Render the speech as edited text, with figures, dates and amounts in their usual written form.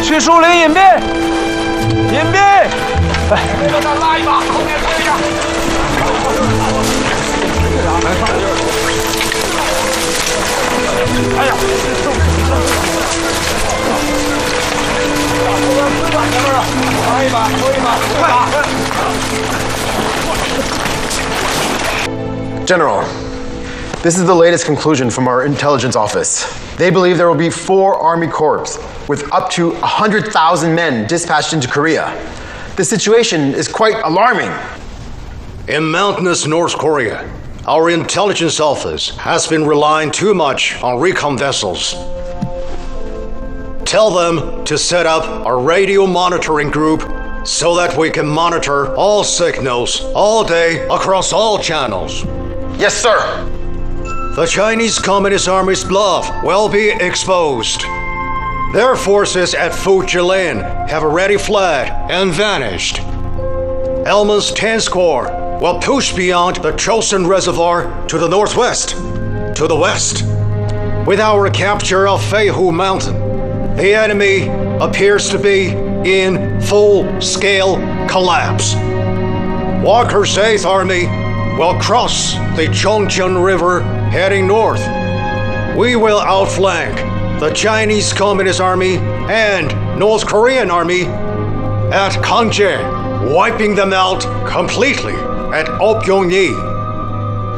去树林隐蔽，隐蔽！哎，再拉一把，后面推一下。哎呀！拉一把，拖一把，快 ！General, this is the latest conclusion from our intelligence office. They believe there will be 4 Army corps with up to 100,000 men dispatched into Korea. The situation is quite alarming. In mountainous North Korea, our intelligence office has been relying too much on recon vessels. Tell them to set up a radio monitoring group so that we can monitor all signals all day across all channels. Yes, sir. The Chinese Communist Army's bluff will be exposed. Their forces at Fujilin have already fled and vanished. Elman's 10th Corps will push beyond the Chosun Reservoir to the northwest, to the west. With our capture of Feihu Mountain, the enemy appears to be in full-scale collapse. Walker's 8th Army will cross the Chongcheng River heading north. We will outflank the Chinese Communist Army and North Korean Army at Kangje, wiping them out completely at Opyongyi.